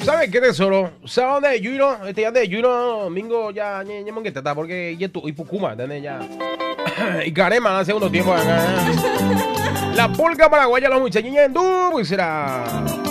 ¿Sabes qué tesoro? ¿Sabes dónde Yuno? Ya de Yuno domingo ya monguete está porque ya tu y Pucuma, ¿entendés? Ya. Y Carema hace unos tiempos acá. La pulga paraguaya, los muchachos en pues será.